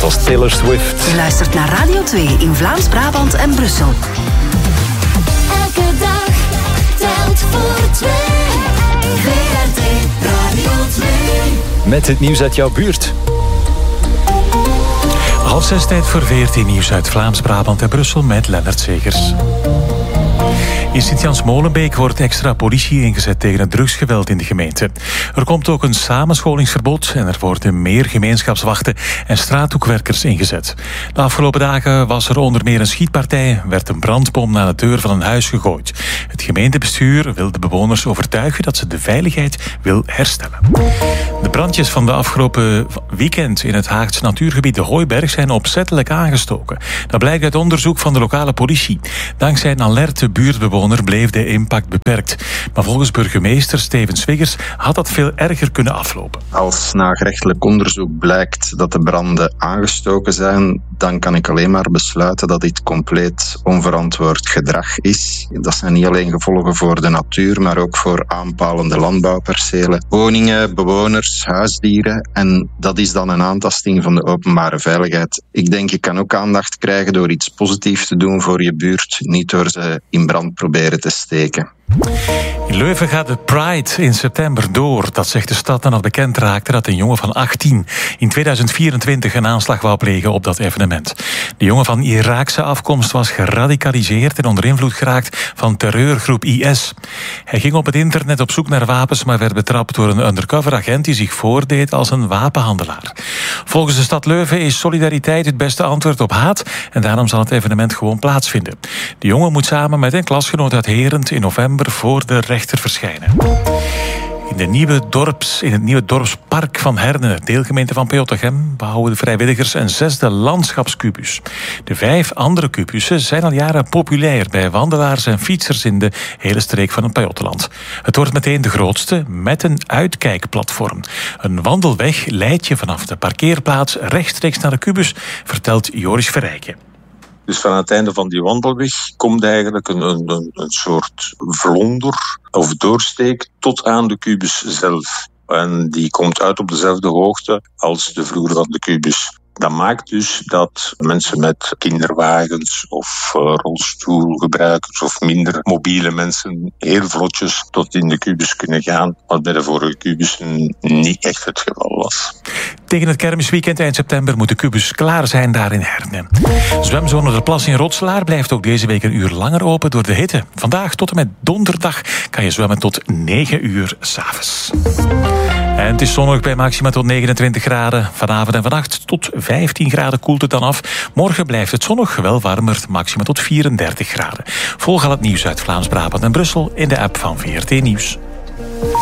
was Taylor Swift. Je luistert naar Radio 2 in Vlaams-Brabant en Brussel. Elke dag telt voor twee. VRT Radio 2. Met het nieuws uit jouw buurt. 5:30 tijd voor VRT Nieuws uit Vlaams-Brabant en Brussel met Lennart Segers. In Sint-Jans-Molenbeek wordt extra politie ingezet tegen het drugsgeweld in de gemeente. Er komt ook een samenscholingsverbod en er worden meer gemeenschapswachten en straathoekwerkers ingezet. De afgelopen dagen was er onder meer een schietpartij, werd een brandbom naar de deur van een huis gegooid. Het gemeentebestuur wil de bewoners overtuigen dat ze de veiligheid wil herstellen. De brandjes van de afgelopen weekend in het Haagse natuurgebied de Hooiberg zijn opzettelijk aangestoken. Dat blijkt uit onderzoek van de lokale politie. Dankzij een alerte buurtbewoner bleef de impact beperkt. Maar volgens burgemeester Steven Swiggers had dat veel erger kunnen aflopen. Als na gerechtelijk onderzoek blijkt dat de branden aangestoken zijn, dan kan ik alleen maar besluiten dat dit compleet onverantwoord gedrag is. Dat zijn niet alleen gevolgen voor de natuur, maar ook voor aanpalende landbouwpercelen, woningen, bewoners, huisdieren. En dat is dan een aantasting van de openbare veiligheid. Ik denk, je kan ook aandacht krijgen door iets positiefs te doen voor je buurt, niet door ze in brand proberen te steken. In Leuven gaat de Pride in september door. Dat zegt de stad nadat bekend raakte dat een jongen van 18 in 2024 een aanslag wou plegen op dat evenement. De jongen van Iraakse afkomst was geradicaliseerd en onder invloed geraakt van terreurgroep IS. Hij ging op het internet op zoek naar wapens, maar werd betrapt door een undercover agent die zich voordeed als een wapenhandelaar. Volgens de stad Leuven is solidariteit het beste antwoord op haat en daarom zal het evenement gewoon plaatsvinden. De jongen moet samen met een klasgenoot uit Herent in november voor de rechter verschijnen. In het nieuwe dorpspark van Herne, deelgemeente van Pajottegem, bouwen de vrijwilligers een 6e landschapskubus. De 5 andere kubussen zijn al jaren populair bij wandelaars en fietsers in de hele streek van het Pajottenland. Het wordt meteen de grootste met een uitkijkplatform. Een wandelweg leidt je vanaf de parkeerplaats rechtstreeks naar de kubus, vertelt Joris Verrijken. Dus van het einde van die wandelweg komt eigenlijk een soort vlonder of doorsteek tot aan de kubus zelf. En die komt uit op dezelfde hoogte als de vloer van de kubus. Dat maakt dus dat mensen met kinderwagens of rolstoelgebruikers of minder mobiele mensen heel vlotjes tot in de kubus kunnen gaan, wat bij de vorige kubussen niet echt het geval was. Tegen het kermisweekend eind september moet de kubus klaar zijn daar in Herne. Zwemzone De Plas in Rotselaar blijft ook deze week een uur langer open door de hitte. Vandaag tot en met donderdag kan je zwemmen tot 9 uur 's avonds. En het is zonnig bij maxima tot 29 graden. Vanavond en vannacht tot 15 graden koelt het dan af. Morgen blijft het zonnig, wel warmer, maxima tot 34 graden. Volg al het nieuws uit Vlaams-Brabant en Brussel in de app van VRT Nieuws.